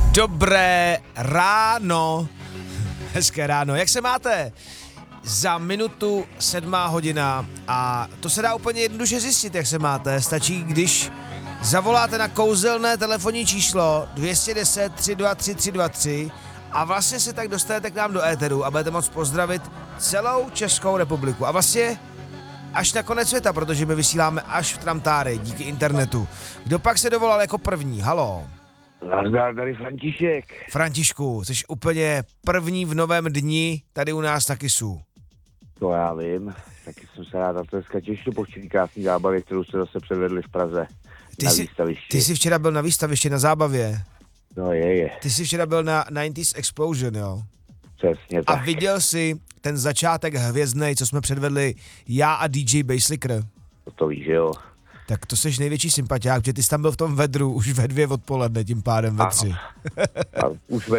Dobré ráno. Hezké ráno. Jak se máte? Za minutu 7:00 a to se dá úplně jednoduše zjistit, jak se máte. Stačí, když zavoláte na kouzelné telefonní číslo 210 323 323 a vlastně se tak dostanete k nám do éteru a budete moct pozdravit celou Českou republiku. A vlastně až na konec světa, protože my vysíláme až v tramtáry díky internetu. Kdo pak se dovolal jako první? Haló. Nazdar, tady František. Františku, jsi úplně první v novém dni tady u nás na Kisu. To já vím, taky jsem se rád dneska těšil po včerý krásný zábavě, kterou se zase předvedli v Praze na výstavišti. Ty jsi včera byl na výstavišti na zábavě. No je. Ty jsi včera byl na 90s Explosion, jo? Přesně A tak. viděl jsi ten začátek hvězdnej, co jsme předvedli já a DJ Basslicker? To víš, že jo. Tak to seš největší sympatiák, protože ty jsi tam byl v tom vedru už ve 2 odpoledne, tím pádem ve 3. A už